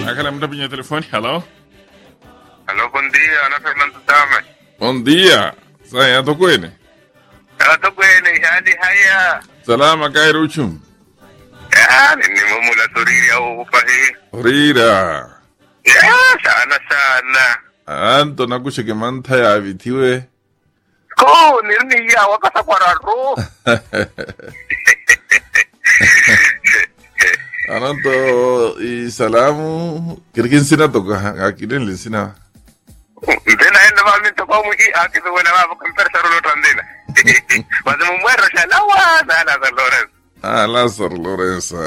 Acá la piña telefónica, hello. Aló, buen día, Ana Fernando Tama. Buen día. Saya to kwene. Tato kwene, hadi haya. Salama kairuchum. Ya, ni mumula suriri au upahi. Rira. Ya, sana. Anto nakushe ke manta ya vitiwe. Ko, nirni ya wakasa kwararu. Ananto y salamu. Kirkin sina to akiren le sina. Dena enda mami to ko muji akitu wala ma kan persaro lo tandina. Mas mu muero shalawa dala San Lorenzo. Lázaro Lorenzo.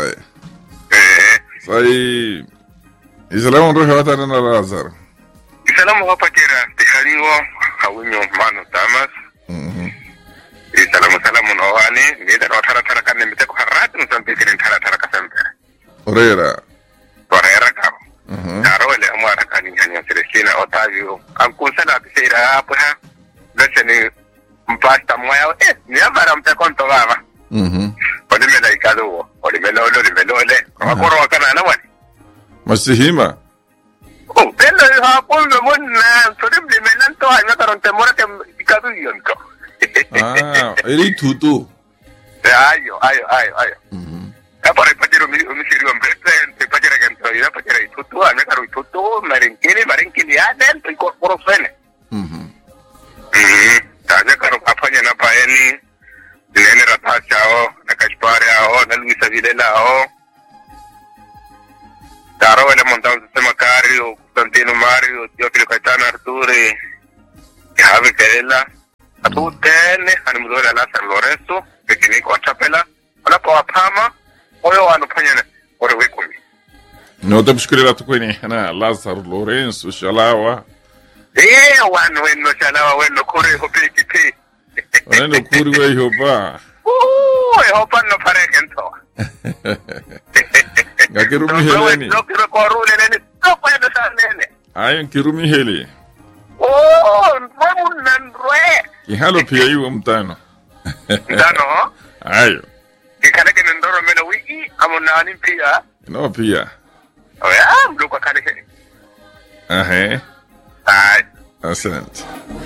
Sai. Y salamu roja bata na Lázaro. Y salamu hapa kira tikariwo hawinyo mano tamas. Y salamu no hani ni da tara kan ni mite ko harat no sampe kirin tara kasampe. Orera ka. Taro le amara kan ni hanya Celestina Otavio. Ang kusala bisira apa ha. Leseni mpasta moya ni amara mte konto baba. Odi me dai kado, odi me lole. Akoro kana na wani. Masihima. Oh, pero ha pon mo na, sorim de melanto ay na karon temora ke kado yonto. Eri tutu. Ayo. Apare pajero mi siri hombre, te pajera que entro ya pajera tutu, ame karo tutu, marinkini aden to ko fene. Tanya karo apanya na paeni. Nene Rata chao, na Kashpare ao, na Luisa Videla ao. Taro ele montado un sistema Cario, Constantino Mario, Teófilo Caetano Arturi, Javi Querela. A tu tene, animudore a San Lorenzo, Pequinico a Chapela, hola po Pama, oyo ano panyana, ore wekumi. No te buscaré tu kwene, na Lázaro Lorenzo, Shalawa. Wano weno Shalawa, weno kore hope kipi. Wano kuri we hopa. Hopa no pare kento. Ngakirumi heleni. No kiro korule nene, no puedo sa nene. Ayon kirumi heli. Mamun nanrwe. Kihalo pia yu mtano. Mtano? Ayo. Kikane ke ndoro mena wiki, amunani pia. No pia. Oya, mluka kane ke. Ahe. Ay. Asante.